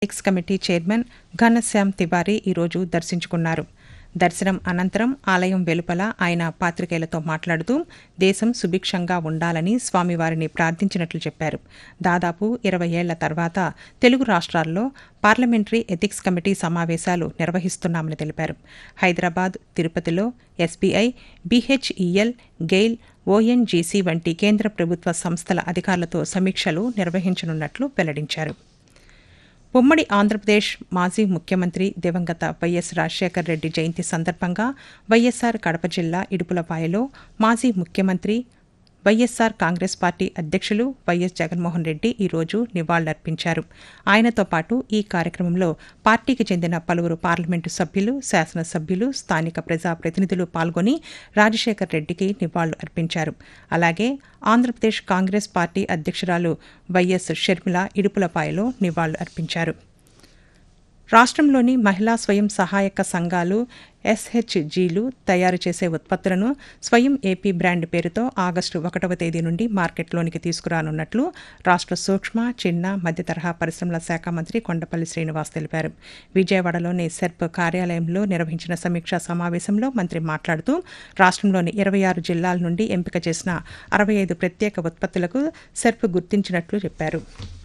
X committee chairman Ghanshyam Tiwari ఈరోజు దర్శించుకున్నారు. దర్శనం అనంతరం ఆలయం వెలుపల ఆయన పాత్రికేయులతో మాట్లాడుతూ దేశం సుభిక్షంగా ఉండాలని స్వామివారిని ప్రార్థించినట్లు చెప్పారు. దాదాపు 20 ఏళ్ల తర్వాత తెలుగు రాష్ట్రాల్లో పార్లమెంటరీ ఎథిక్స్ కమిటీ సమావేశాలు నిర్వహిస్తున్నామని తెలిపారు. హైదరాబాద్, తిరుపతిలో ఎస్బీఐ, బీహెచ్ఈఎల్, గెయిల్, ఓఎన్జీసీ వంటి కేంద్ర ప్రభుత్వ సంస్థల అధికారులతో సమీక్షలు నిర్వహించనున్నట్లు వెల్లడించారు. ఉమ్మడి ఆంధ్రప్రదేశ్ మాజీ ముఖ్యమంత్రి దివంగత వైఎస్ రాజశేఖర రెడ్డి జయంతి సందర్భంగా వైఎస్సార్ కడప జిల్లా ఇడుపులపాయలో మాజీ ముఖ్యమంత్రి వైఎస్సార్ కాంగ్రెస్ పార్టీ అధ్యక్షులు వైఎస్ జగన్మోహన్ రెడ్డి ఈరోజు నివాళులర్పించారు. ఆయనతో పాటు ఈ కార్యక్రమంలో పార్టీకి చెందిన పలువురు పార్లమెంటు సభ్యులు, శాసనసభ్యులు, స్థానిక ప్రజాప్రతినిధులు పాల్గొని రాజశేఖర రెడ్డికి నివాళులు అర్పించారు. అలాగే ఆంధ్రప్రదేశ్ కాంగ్రెస్ పార్టీ అధ్యక్షురాలు వైఎస్ షర్మిల ఇడుపులపాయలో నివాళులు అర్పించారు. రాష్ట్రంలోని మహిళా స్వయం సహాయక సంఘాలు, ఎస్హెచ్జీలు తయారు చేసే ఉత్పత్తులను స్వయం ఏపీ బ్రాండ్ పేరుతో ఆగస్టు 1వ తేదీ నుండి మార్కెట్లోనికి తీసుకురానున్నట్లు రాష్ట్ర సూక్ష్మ, చిన్న, మధ్యతరహా పరిశ్రమల శాఖ మంత్రి కొండపల్లి శ్రీనివాస్ తెలిపారు. విజయవాడలోని సెర్ప్ కార్యాలయంలో నిర్వహించిన సమీక్షా సమావేశంలో మంత్రి మాట్లాడుతూ రాష్ట్రంలోని 26 జిల్లాల నుండి ఎంపిక చేసిన 65 ప్రత్యేక ఉత్పత్తులకు సెర్ప్ గుర్తించినట్లు చెప్పారు.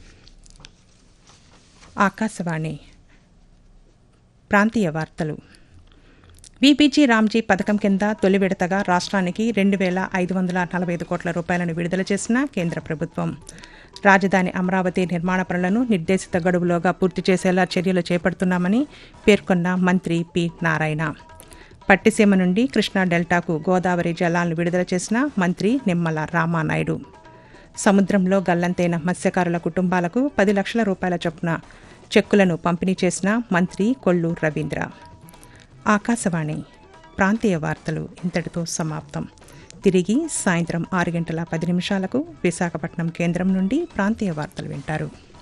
ఆకాశవాణి ప్రాంతీయ వార్తలు. వీబీజీ రామ్జీ పథకం కింద తొలి విడతగా రాష్ట్రానికి 2,545 కోట్ల రూపాయలను విడుదల చేసిన కేంద్ర ప్రభుత్వం. రాజధాని అమరావతి నిర్మాణ పనులను నిర్దేశిత గడువులోగా పూర్తి చేసేలా చర్యలు చేపడుతున్నామని పేర్కొన్న మంత్రి పి. నారాయణ. పట్టిసీమ నుండి కృష్ణా డెల్టాకు గోదావరి జలాలను విడుదల చేసిన మంత్రి నిమ్మల రామానాయుడు. సముద్రంలో గల్లంతైన మత్స్యకారుల కుటుంబాలకు 10 లక్షల రూపాయల చొప్పున చెక్కులను పంపిణీ చేసిన మంత్రి కొల్లు రవీంద్ర. ఆకాశవాణి ప్రాంతీయ వార్తలు ఇంతటితో సమాప్తం. తిరిగి సాయంత్రం 6 గంటల 10 నిమిషాలకు విశాఖపట్నం కేంద్రం నుండి ప్రాంతీయ వార్తలు వింటారు.